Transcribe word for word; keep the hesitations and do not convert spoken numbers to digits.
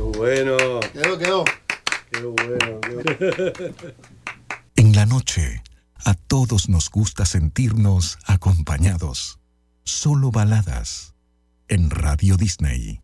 Bueno. Quedó, quedó. Qué bueno, qué bueno. En la noche, a todos nos gusta sentirnos acompañados. Solo baladas en Radio Disney.